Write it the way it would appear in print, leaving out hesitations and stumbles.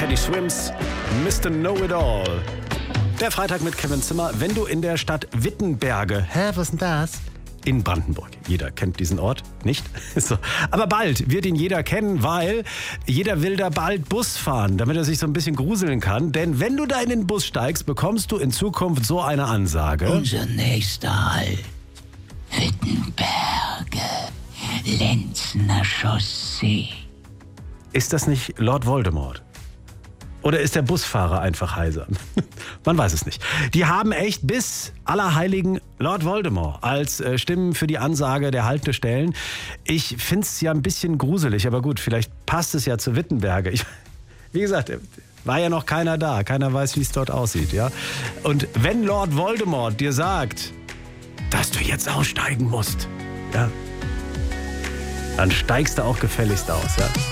Teddy Swims, Mr. Know-It-All. Der Freitag mit Kevin Zimmer, wenn du in der Stadt Wittenberge... Was ist denn das? In Brandenburg. Jeder kennt diesen Ort, nicht? So. Aber bald wird ihn jeder kennen, weil jeder will da bald Bus fahren, damit er sich so ein bisschen gruseln kann. Denn wenn du da in den Bus steigst, bekommst du in Zukunft so eine Ansage. Unser nächster Halt, Wittenberge, Lenzner Chaussee. Ist das nicht Lord Voldemort? Oder ist der Busfahrer einfach heiser? Man weiß es nicht. Die haben echt bis Allerheiligen Lord Voldemort als Stimmen für die Ansage der Haltestellen. Ich finde es ja ein bisschen gruselig, aber gut, vielleicht passt es ja zu Wittenberge. Wie gesagt, war ja noch keiner da. Keiner weiß, wie es dort aussieht. Ja? Und wenn Lord Voldemort dir sagt, dass du jetzt aussteigen musst, ja, dann steigst du auch gefälligst aus. Ja?